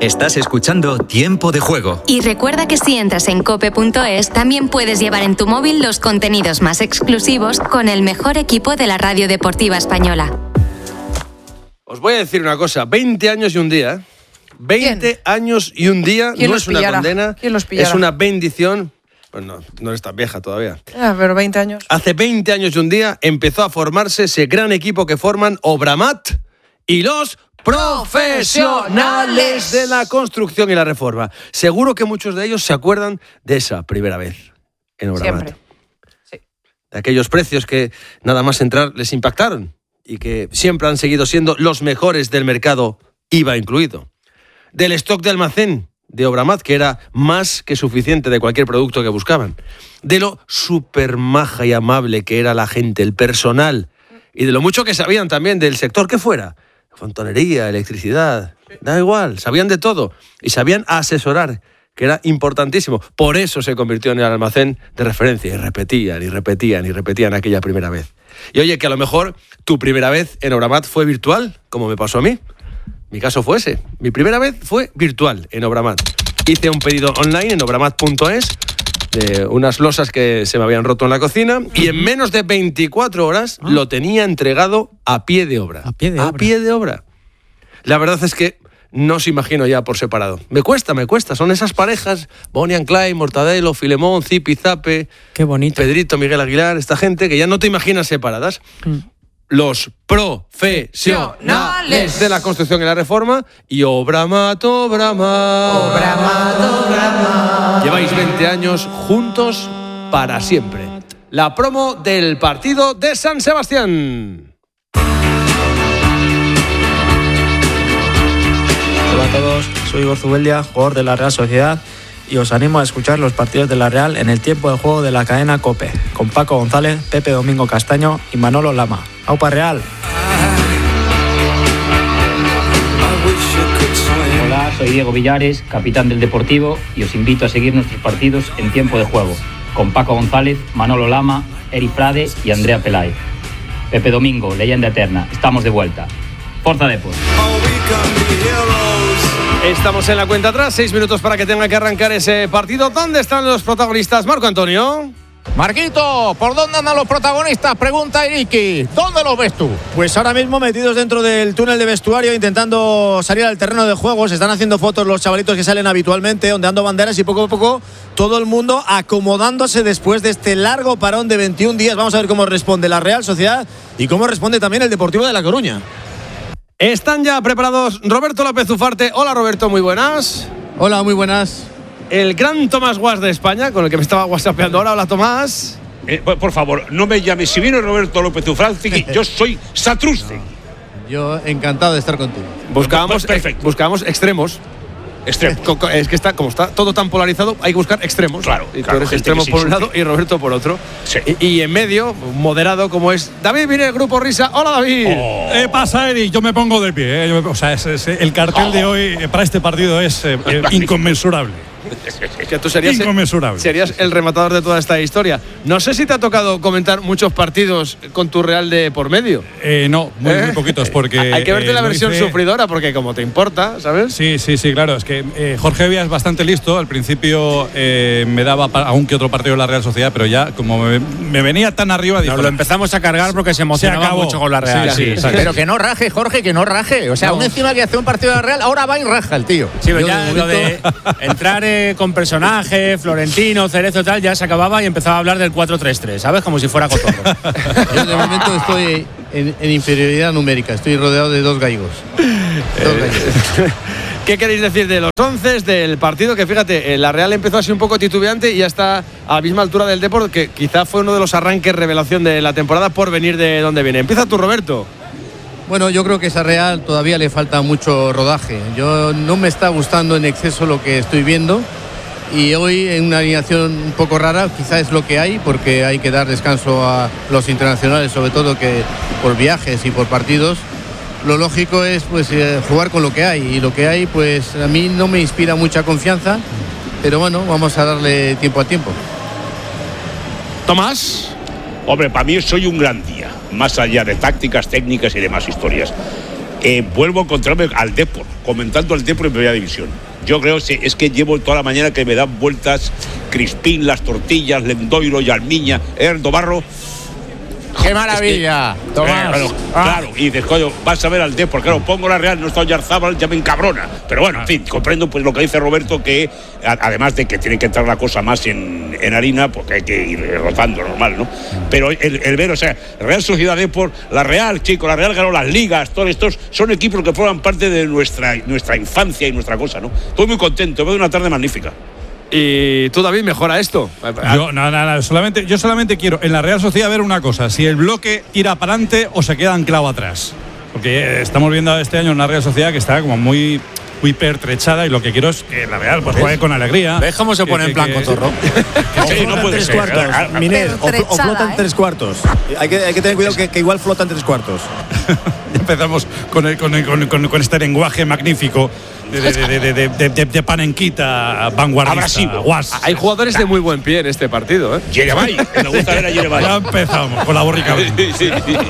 Estás escuchando Tiempo de Juego. Y recuerda que si entras en cope.es, también puedes llevar en tu móvil los contenidos más exclusivos con el mejor equipo de la radio deportiva española. Os voy a decir una cosa, 20 años y un día. 20 ¿Quién? años y un día no es una condena, ¿Quién los pillará? es una bendición. Pues no eres tan vieja todavía. Pero 20 años. Hace 20 años y un día empezó a formarse ese gran equipo que forman Obramat y los profesionales de la construcción y la reforma. Seguro que muchos de ellos se acuerdan de esa primera vez en Obramat. Siempre. Sí. De aquellos precios que nada más entrar les impactaron y que siempre han seguido siendo los mejores del mercado, IVA incluido. Del stock de almacén de Obramat, que era más que suficiente de cualquier producto que buscaban. De lo súper maja y amable que era la gente, el personal, y de lo mucho que sabían también del sector que fuera. Fontanería, electricidad, da igual, sabían de todo y sabían asesorar, que era importantísimo. Por eso se convirtió en el almacén de referencia y repetían aquella primera vez. Y oye, que a lo mejor tu primera vez en Obramat fue virtual, como me pasó a mí. Mi caso fue ese. Mi primera vez fue virtual en Obramat. Hice un pedido online en obramat.es de unas losas que se me habían roto en la cocina y en menos de 24 horas lo tenía entregado a pie de obra. A pie de obra. La verdad es que no os imagino ya por separado. Me cuesta. Son esas parejas, Bonnie and Clyde, Mortadelo, Filemón, Zipi, Zape, Qué bonito. Pedrito, Miguel Aguilar, esta gente que ya no te imaginas separadas. Los profesionales de la construcción y la reforma y Obramat. Lleváis 20 años juntos para siempre. La promo del partido de San Sebastián. Hola a todos, soy Igor Zubeldia, jugador de la Real Sociedad, y os animo a escuchar los partidos de la Real en el tiempo de juego de la cadena COPE, con Paco González, Pepe Domingo Castaño y Manolo Lama. ¡Aupa Real! Hola, soy Diego Villares, capitán del Deportivo, y os invito a seguir nuestros partidos en tiempo de juego, con Paco González, Manolo Lama, Eri Frade y Andrea Peláez. Pepe Domingo, leyenda eterna, estamos de vuelta. Forza Depor. Estamos en la cuenta atrás, 6 minutos para que tenga que arrancar ese partido. ¿Dónde están los protagonistas? Marco Antonio. Marquito, ¿por dónde andan los protagonistas? Pregunta Iriki. ¿Dónde los ves tú? Pues ahora mismo metidos dentro del túnel de vestuario, intentando salir al terreno de juego. Se están haciendo fotos los chavalitos que salen habitualmente, ondeando banderas, y poco a poco todo el mundo acomodándose después de este largo parón de 21 días. Vamos a ver cómo responde la Real Sociedad y cómo responde también el Deportivo de La Coruña. Están ya preparados Roberto López Ufarte. Hola Roberto, muy buenas. Hola, muy buenas. El gran Tomás Guas de España, con el que me estaba whatsappeando ahora. Hola Tomás. Por favor, no me llames. Si viene Roberto López Ufarte, yo soy Satrústegui. Yo encantado de estar contigo. Buscábamos extremos. Es que está, como está todo tan polarizado, hay que buscar extremos. Claro. Y tú eres extremo por un lado y Roberto por otro. Sí. Y en medio, moderado como es David Vine, Grupo Risa. Hola David. ¿Qué pasa, Eri? Yo me pongo de pie. El cartel de hoy para este partido es inconmensurable. Que tú serías el rematador de toda esta historia. No sé si te ha tocado comentar muchos partidos con tu Real de por medio. No, muy poquitos, porque hay que verte la versión sufridora, porque como te importa, ¿sabes? Sí, claro. Es que Jorge Vía es bastante listo. Al principio me daba algún que otro partido de la Real Sociedad, pero ya como me venía tan arriba, nos lo empezamos a cargar porque se emocionaba mucho con la Real. Sí, pero que no raje, Jorge, que no raje. O sea, aún encima que hace un partido de la Real, ahora va y raja el tío. Sí, pero ya lo de entrar con personaje, Florentino, Cerezo y tal, ya se acababa y empezaba a hablar del 4-3-3, ¿sabes? Como si fuera cotorro. Yo de momento estoy en inferioridad numérica, estoy rodeado de dos gallegos. ¿Qué queréis decir de los 11 del partido? Que fíjate, la Real empezó así un poco titubeante y ya está a la misma altura del Depor, que quizá fue uno de los arranques revelación de la temporada por venir de donde viene. Empieza tú, Roberto. Bueno, yo creo que a esa Real todavía le falta mucho rodaje. Yo no me está gustando en exceso lo que estoy viendo. Y hoy en una alineación un poco rara, quizá es lo que hay, porque hay que dar descanso a los internacionales, sobre todo que por viajes y por partidos. Lo lógico es pues jugar con lo que hay, y lo que hay pues a mí no me inspira mucha confianza, pero bueno, vamos a darle tiempo a tiempo. Tomás. Hombre, para mí soy un gran día, más allá de tácticas, técnicas y demás historias. vuelvo a encontrarme al Depor, comentando al Depor en primera división. Yo creo que es que llevo toda la mañana que me dan vueltas Crispín, las tortillas, Lendoiro, Yalmiña, Erdo Barro. ¡Qué maravilla, Tomás! Claro, y dices, coño, vas a ver al Depor. Claro, pongo la Real, no está Oyarzábal, ya me encabrona. Pero bueno, en fin, comprendo pues lo que dice Roberto, que además de que tiene que entrar la cosa más en harina, porque hay que ir rotando, normal, ¿no? Pero el ver, o sea, Real Sociedad Depor, la Real, chico, la Real ganó las ligas, todos estos son equipos que forman parte de nuestra infancia y nuestra cosa, ¿no? Estoy muy contento, veo una tarde magnífica. Y tú, David, mejora esto. Yo solamente quiero en la Real Sociedad ver una cosa: si el bloque tira para adelante o se queda anclado atrás. Porque estamos viendo este año una Real Sociedad que está como muy pertrechada, y lo que quiero es que la Real pues juegue con alegría. ¿Ves cómo se pone en plan Cotorro? Sí, no puede ser. Miner, o flota en 3 cuartos. Hay que tener cuidado que igual flota en 3 cuartos. Empezamos con este lenguaje magnífico de panenquita vanguardista. Hay jugadores de muy buen pie en este partido, ¿eh? Yeremay, me gusta ver a Yeremay. Ya empezamos con la borrica. Sí.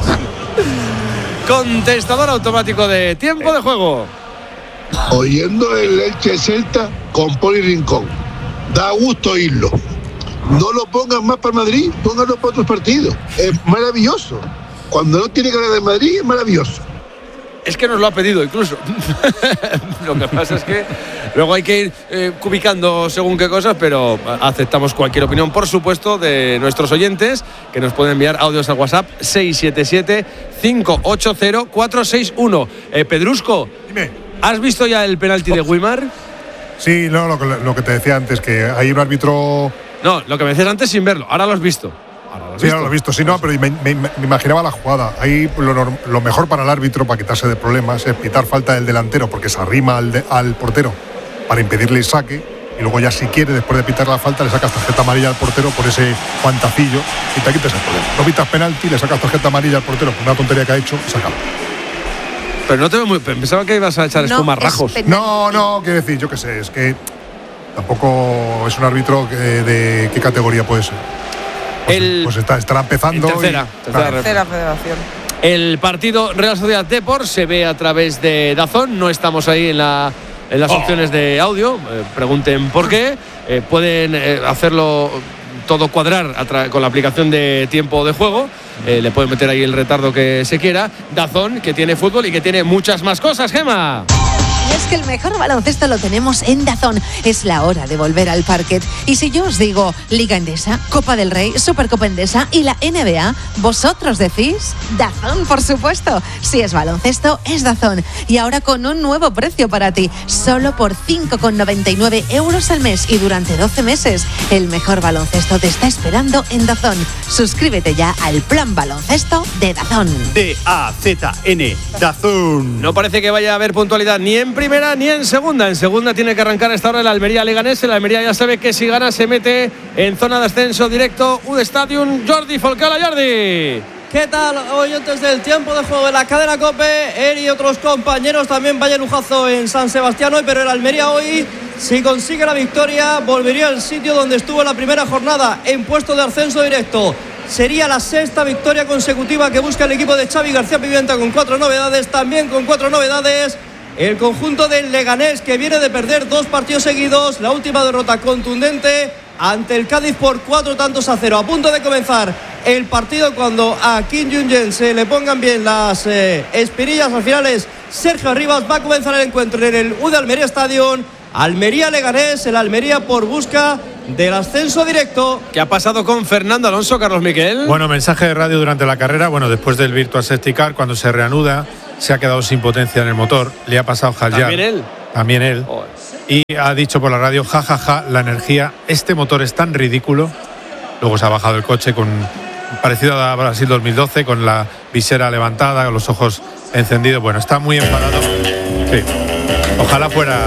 Contestador automático de tiempo de juego. Oyendo el Elche Celta con Poli Rincón. Da gusto oírlo. No lo pongan más para Madrid, pónganlo para otros partidos. Es maravilloso. Cuando no tiene que hablar de Madrid, es maravilloso. Es que nos lo ha pedido incluso. Lo que pasa es que luego hay que ir cubicando según qué cosas, pero aceptamos cualquier opinión, por supuesto, de nuestros oyentes, que nos pueden enviar audios al WhatsApp 677-580-461. Pedrusco, dime. ¿Has visto ya el penalti de Guimar? Sí, no, lo que te decía antes, que hay un árbitro... No, lo que me decías antes sin verlo, ahora lo has visto. Sí, ahora lo he visto, sí, no, pero me imaginaba la jugada. Ahí lo mejor para el árbitro, para quitarse de problemas, es pitar falta del delantero, porque se arrima al portero para impedirle el saque, y luego ya si quiere, después de pitar la falta, le sacas tarjeta amarilla al portero por ese guantacillo y te quitas el problema. No pitas penalti, le sacas tarjeta amarilla al portero por una tontería que ha hecho y sacado. Pero no te veo muy... Pensaba que ibas a echar espuma rajos. No, quiero decir, yo qué sé, es que tampoco es un árbitro de qué categoría puede ser. Pues estará empezando. Tercera federación. El partido Real Sociedad Depor se ve a través de DAZN. No estamos ahí en las opciones de audio. Pregunten por qué. Pueden hacerlo todo cuadrar con la aplicación de tiempo de juego. Le pueden meter ahí el retardo que se quiera. DAZN, que tiene fútbol y que tiene muchas más cosas, Gemma. Y es que el mejor baloncesto lo tenemos en DAZN. Es la hora de volver al parquet. Y si yo os digo Liga Endesa, Copa del Rey, Supercopa Endesa y la NBA, ¿vosotros decís? DAZN, por supuesto. Si es baloncesto, es DAZN. Y ahora con un nuevo precio para ti. Solo por 5,99 € al mes y durante 12 meses. El mejor baloncesto te está esperando en DAZN. Suscríbete ya al plan baloncesto de DAZN. DAZN, DAZN. No parece que vaya a haber puntualidad ni en primera ni en segunda. En segunda tiene que arrancar a esta hora el Almería Leganés. El Almería ya sabe que si gana se mete en zona de ascenso directo. Stadium. Jordi Folcala. Jordi, ¿qué tal, oyentes del tiempo de juego de la cadena COPE? Él y otros compañeros, también vaya lujazo en San Sebastián hoy, pero el Almería hoy, si consigue la victoria, volvería al sitio donde estuvo en la primera jornada, en puesto de ascenso directo. Sería la 6ª victoria consecutiva que busca el equipo de Xavi García Pimienta, con 4 novedades, también con 4 novedades. El conjunto del Leganés, que viene de perder 2 partidos seguidos, la última derrota contundente ante el Cádiz por 4-0. A punto de comenzar el partido, cuando a Kim Jong-un se le pongan bien las espinillas, al final es Sergio Arribas. Va a comenzar el encuentro en el UD Almería Stadium. Almería Leganés, el Almería por busca del ascenso directo. ¿Qué ha pasado con Fernando Alonso, Carlos Miquel? Bueno, mensaje de radio durante la carrera. Bueno, después del Virtual Safety Car, cuando se reanuda, se ha quedado sin potencia en el motor. Le ha pasado Hadjar. También él. Oh. Y ha dicho por la radio, jajaja, la energía, este motor es tan ridículo. Luego se ha bajado el coche parecido a Brasil 2012, con la visera levantada, con los ojos encendidos. Bueno, está muy enfadado. Sí. Ojalá fuera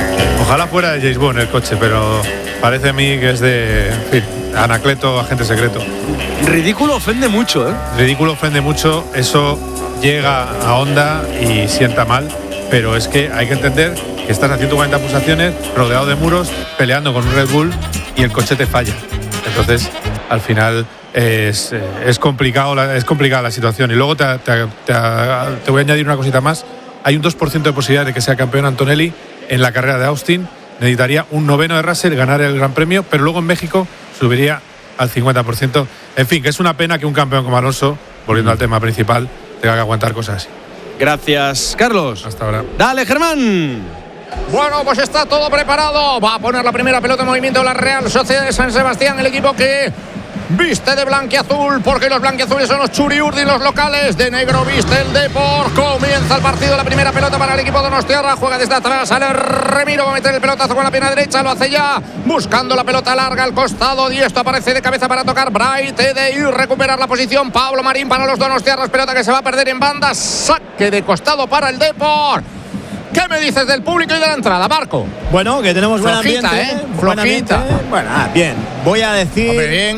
de James Bond el coche, pero parece a mí que es de, en fin, Anacleto, agente secreto. Ridículo ofende mucho, ¿eh? Ridículo ofende mucho, eso llega a Honda y sienta mal, pero es que hay que entender que estás a 140 pulsaciones, rodeado de muros, peleando con un Red Bull y el coche te falla. Entonces, al final es complicada la situación. Y luego te voy a añadir una cosita más. hay un 2% de posibilidad de que sea campeón Antonelli en la carrera de Austin. Necesitaría un 9º de Russell, ganar el Gran Premio, pero luego en México subiría al 50%. En fin, que es una pena que un campeón como Alonso, volviendo al tema principal, tenga que aguantar cosas así. Gracias, Carlos. Hasta ahora. Dale, Germán. Bueno, pues está todo preparado. Va a poner la primera pelota en movimiento la Real Sociedad de San Sebastián, el equipo que viste de blanquiazul, porque los blanquiazules son los churiurdi, los locales. De negro viste el Depor. Comienza el partido, la primera pelota para el equipo donostiarra. Juega desde atrás, sale Remiro, va a meter el pelotazo con la pierna derecha, lo hace ya, buscando la pelota larga al costado. Y esto aparece de cabeza para tocar Bright de ir recuperar la posición. Pablo Marín para los donostiarras, pelota que se va a perder en banda. Saque de costado para el Depor. ¿Qué me dices del público y de la entrada, Marco? Bueno, que tenemos buen flojita, ambiente. Flojita. Ambiente. Bueno, bien. Voy a decir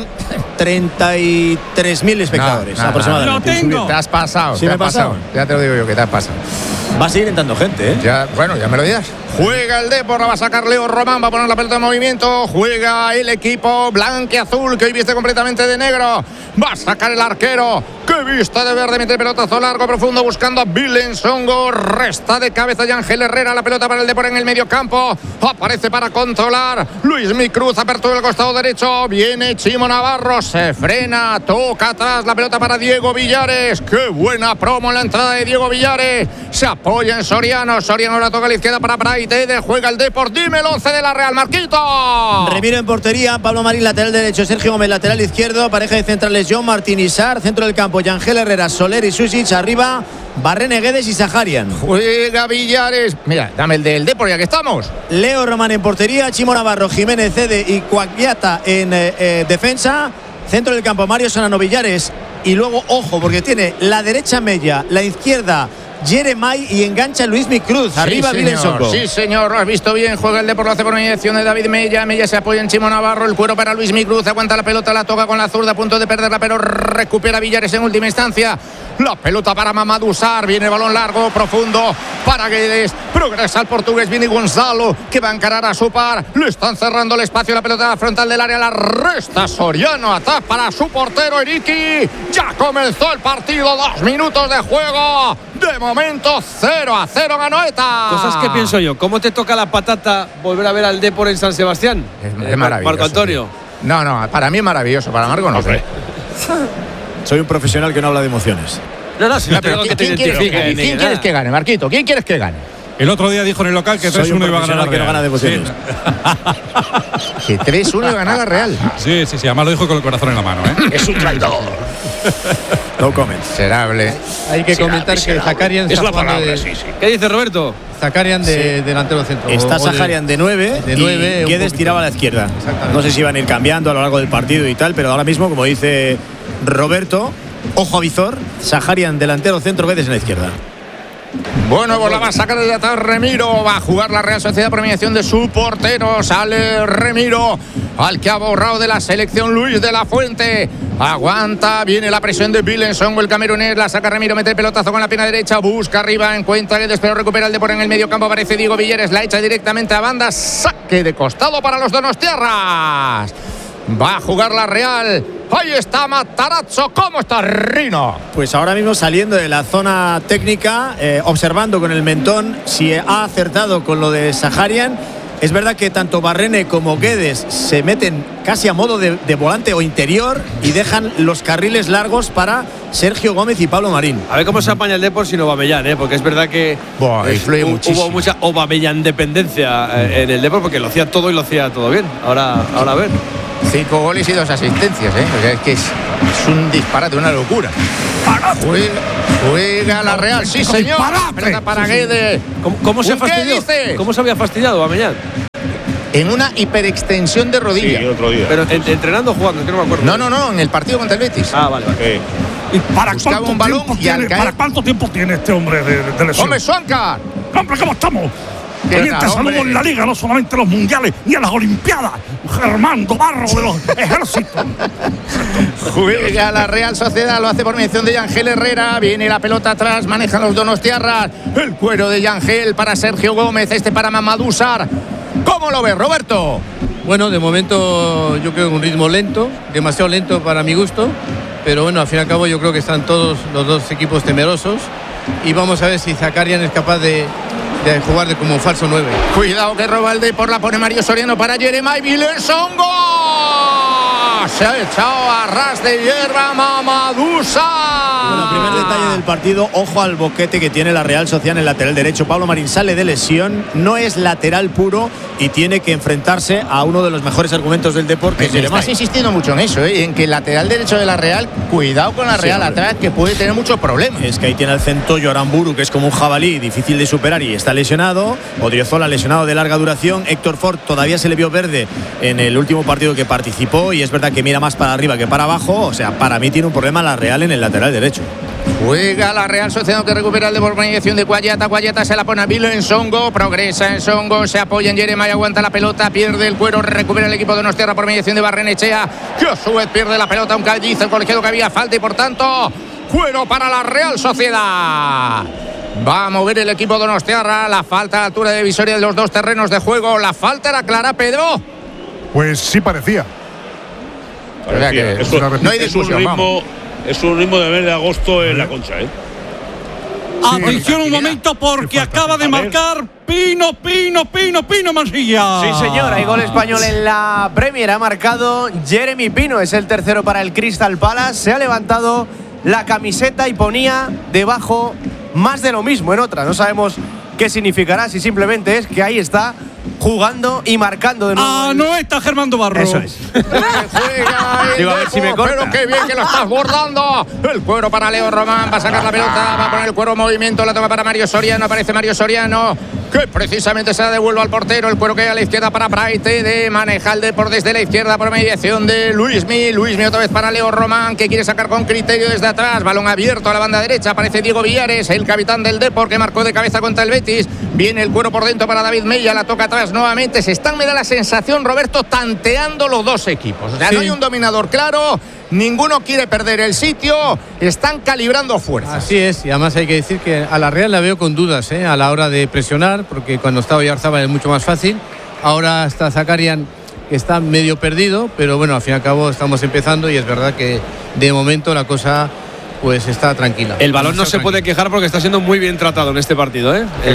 33.000 espectadores aproximadamente. Lo tengo. Te has pasado. ¿Sí me he pasado? Ya te lo digo yo, que te has pasado. Va a seguir entrando gente, ¿eh? Ya, bueno, ya me lo dirás. Juega el Depor, la va a sacar Leo Román, va a poner la pelota en movimiento. Juega el equipo blanquiazul, que hoy viste completamente de negro. Va a sacar el arquero, que viste de verde, mete el pelotazo largo, profundo, buscando a Vilensongo. Resta de cabeza y Ángel Herrera, la pelota para el Depor en el medio campo. Aparece para controlar Luis Micruz, apertura del costado derecho. Viene Chimo Navarro, se frena, toca atrás la pelota para Diego Villares. Qué buena promo en la entrada de Diego Villares. Se apoya en Soriano, Soriano la toca a la izquierda para Bright. Juega el Depor, dime el 11 de la Real, Marquito. Remiro en portería, Pablo Marín lateral derecho, Sergio Gómez lateral izquierdo, pareja de centrales John Martín y Sar, centro del campo Yangel Herrera, Soler y Susic, arriba Barrene, Guedes y Saharian. Juega Villares, mira, dame el del Depor ya que estamos. Leo Román en portería, Chimo Navarro, Jiménez Cede y Cuagliata en defensa, centro del campo Mario Solano, Villares y luego ojo porque tiene la derecha Mella, la izquierda Jeremai y engancha Luis Micruz. Arriba Vilensongo. Sí, señor, lo has visto bien. Juega el Depor, lo hace por mediación de David Mella. Mella se apoya en Chimo Navarro. El cuero para Luis Micruz. Aguanta la pelota, la toca con la zurda, a punto de perderla, pero recupera Villares en última instancia. La pelota para Mamadou Sarr. Viene el balón largo, profundo para Guedes. Progresa el portugués. Viene Gonzalo, que va a encarar a su par. Le están cerrando el espacio. La pelota frontal del área. La resta Soriano. Atrás para su portero Eriki. Ya comenzó el partido. 2 minutos de juego. De momento 0-0 ganó ETA. Cosas que pienso yo. ¿Cómo te toca la patata volver a ver al Depor en San Sebastián? Es maravilloso. Marco Antonio. No, para mí es maravilloso. Para Marco no sé. Soy un profesional que no habla de emociones. No, si no tengo que te identifique. ¿Quién quieres que gane, Marquito? ¿Quién quieres que gane? El otro día dijo en el local que 3-1 iba a ganar la Real. Que no gana de emociones. Que 3-1 iba a ganar la Real. Sí, además lo dijo con el corazón en la mano, ¿eh? Es un traidor. No comments. Miserable. Hay que comentar que Saharian es la palabra, sí. ¿Qué dice Roberto? Saharian de delantero centro. Está Saharian de 9 y Guedes tiraba a la izquierda. No sé si iban a ir cambiando a lo largo del partido y tal, pero ahora mismo, como dice Roberto, ojo a visor, Saharian delantero centro, Guedes en la izquierda. Bueno, pues la va a sacar desde atrás Remiro. Va a jugar la Real Sociedad por mediación de su portero. Sale Remiro, al que ha borrado de la selección Luis de la Fuente. Aguanta, viene la presión de Vilensongo, el camerunés. La saca Remiro, mete el pelotazo con la pierna derecha. Busca arriba, encuentra Guedes, pero recupera el Depor en el medio campo. Aparece Diego Villares, la echa directamente a banda. Saque de costado para los donostiarras. Va a jugar la Real. Ahí está Matarazzo. ¿Cómo está Rino? Pues ahora mismo saliendo de la zona técnica, observando con el mentón si ha acertado con lo de Saharian. Es verdad que tanto Barrene como Guedes se meten casi a modo de volante o interior y dejan los carriles largos para Sergio Gómez y Pablo Marín. A ver cómo se apaña el Depor sin Aubameyang, porque es verdad que hubo mucha Aubameyang dependencia en el Depor, porque lo hacía todo y lo hacía todo bien. Ahora a ver. 5 goles y 2 asistencias, porque es que es un disparate, una locura. Juega la Real, sí señor. Pelota para Guedes. ¿Cómo se fastidió? ¿Cómo se había fastidiado Aubameyang? En una hiperextensión de rodilla. Sí, el otro día. Pero entrenando o jugando, que no me acuerdo. No, en el partido contra el Betis. Vale. ¿Y para cuánto tiempo tiene este hombre de lesión? ¡Hombre, Suanca! ¡Hombre, cómo estamos! Pendiente saludo en la Liga, no solamente en los mundiales ni en las Olimpiadas. Germán Barro de los ejércitos. Juega la Real Sociedad, lo hace por mediación de Yangel Herrera. Viene la pelota atrás, manejan los donostiarras. El cuero de Yangel para Sergio Gómez, para Mamadou Sarr. ¿Cómo lo ves, Roberto? Bueno, de momento yo creo que un ritmo lento, demasiado lento para mi gusto. Pero bueno, al fin y al cabo yo creo que están todos los dos equipos temerosos. y vamos a ver si Zakarian es capaz de jugar como falso 9. Cuidado que roba el Depor, la pone Mario Soriano para Jeremai Vilensongo. Se ha echado a ras de hierba Mamadusa. Bueno, primer detalle del partido, ojo al boquete que tiene la Real Sociedad en el lateral derecho. Pablo Marín sale de lesión, no es lateral puro y tiene que enfrentarse a uno de los mejores argumentos del Depor, que es Jeremai. Estás insistiendo mucho en eso, en que el lateral derecho de la Real, cuidado con la Real atrás, que puede tener muchos problemas. Es que ahí tiene al Centollo Aramburu, que es como un jabalí, difícil de superar y está lesionado. Odriozola lesionado de larga duración. Héctor Ford todavía se le vio verde en el último partido que participó y es verdad que mira más para arriba que para abajo. O sea, para mí tiene un problema la Real en el lateral derecho. Juega la Real Sociedad, que recupera el de por mediación de Guayata. Guayata se la pone a Vilensongo, progresa en Songo, se apoya en Jeremai, aguanta la pelota, pierde el cuero, recupera el equipo de Donostiarra por mediación de Barrenechea, que a su vez pierde la pelota, aunque dice el colegiado que había falta y por tanto cuero para la Real Sociedad. Va a mover el equipo de Donostiarra, la falta a la altura de divisoria de los dos terrenos de juego. La falta era clara, Pedro. Pues sí parecía. No hay discusión. Es un ritmo de mes de agosto en la Concha, Atención un momento, porque acaba de marcar Pino Mansilla. Sí, señor, hay gol español en la Premier. Ha marcado Jeremy Pino, es el tercero para el Crystal Palace. Se ha levantado la camiseta y ponía debajo más de lo mismo en otra. No sabemos qué significará, si simplemente es que ahí está jugando y marcando de nuevo. No está Germán Barro. Eso es. Digo, a ver si me corta. Pero qué bien que lo estás bordando. El cuero para Leo Román. Va a sacar la pelota. Va a poner el cuero en movimiento. La toma para Mario Soriano. Aparece Mario Soriano, que precisamente se la devuelve al portero. El cuero que hay a la izquierda para Praite. De maneja el Depor desde la izquierda por mediación de Luismi. Luismi otra vez para Leo Román, que quiere sacar con criterio desde atrás. Balón abierto a la banda derecha. Aparece Diego Villares, el capitán del Depor, que marcó de cabeza contra el Betis. Viene el cuero por dentro para David Mella. La toca atrás nuevamente. Se están, me da la sensación, Roberto, tanteando los dos equipos. O sea, no hay un dominador claro. Ninguno quiere perder el sitio. Están calibrando fuerzas. Así es, y además hay que decir que a la Real la veo con dudas a la hora de presionar, porque cuando estaba Oyarzábal es mucho más fácil. Ahora está Zakarian, que está medio perdido, pero bueno, al fin y al cabo estamos empezando y es verdad que de momento la cosa pues está tranquila. El balón no se puede quejar porque está siendo muy bien tratado en este partido,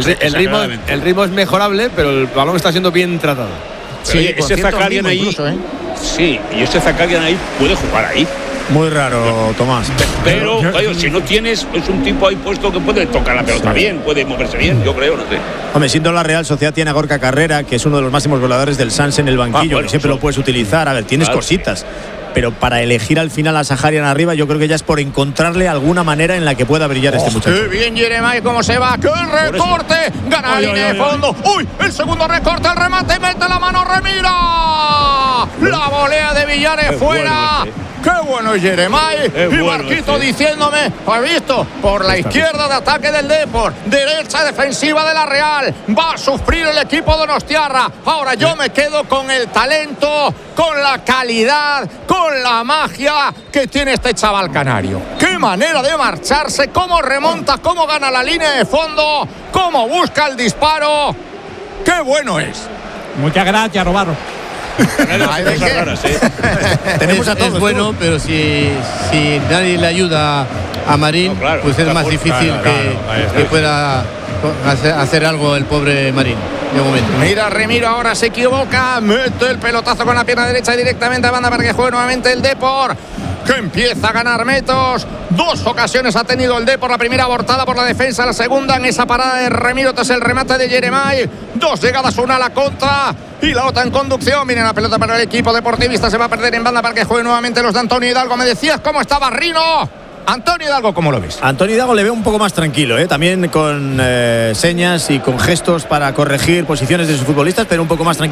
el ritmo es mejorable, pero el balón está siendo bien tratado. Sí, ese Zakarian ahí incluso, sí, y ese Zakarian ahí puede jugar ahí. Muy raro, Tomás. Pero si no tienes, es un tipo ahí puesto que puede tocar la pelota bien, puede moverse bien, yo creo, no sé. Hombre, siendo la Real Sociedad, tiene a Gorka Carrera, que es uno de los máximos goleadores del Sanse en el banquillo, que siempre lo puedes utilizar. A ver, tienes cositas. Pero para elegir al final a Zakarian arriba, yo creo que ya es por encontrarle alguna manera en la que pueda brillar este muchacho. ¡Qué bien Jeremai! ¿Cómo se va? ¡Qué recorte! Gana la línea de fondo. ¡Uy! El segundo recorte, el remate, mete la mano, remira. La volea de Villares fuera. ¡Qué bueno es Jeremai! Y Marquito diciéndome, ¿has visto? Por la izquierda de ataque del Depor, derecha defensiva de la Real. Va a sufrir el equipo donostiarra. Ahora yo me quedo con el talento, con la calidad, con la magia que tiene este chaval canario. ¡Qué manera de marcharse! ¿Cómo remonta? ¿Cómo gana la línea de fondo? ¿Cómo busca el disparo? ¡Qué bueno es! Muchas gracias, Robarro. Tenemos a todos, es bueno, ¿no? Pero si nadie le ayuda a Marín, pues es más difícil que pueda hacer algo el pobre Marín. De momento. Mira, Remiro ahora se equivoca, mete el pelotazo con la pierna derecha directamente a banda para que juegue nuevamente el Depor, que empieza a ganar metros. Dos ocasiones ha tenido el Depor, la primera abortada por la defensa, la segunda en esa parada de Remiro tras el remate de Jeremai. Dos llegadas, una a la contra y la otra en conducción. Miren la pelota para el equipo deportivista, se va a perder en banda para que juegue nuevamente los de Antonio Hidalgo. Me decías cómo estaba Rino. Antonio Hidalgo, ¿cómo lo ves? Antonio Hidalgo le veo un poco más tranquilo, también con señas y con gestos para corregir posiciones de sus futbolistas, pero un poco más tranquilo.